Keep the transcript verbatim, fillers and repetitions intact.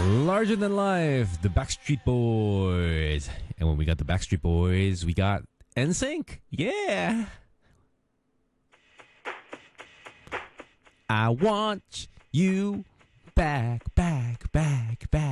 Larger Than Life, the Backstreet Boys. And when we got the Backstreet Boys, we got N Sync. Yeah. I want you back, back, back, back.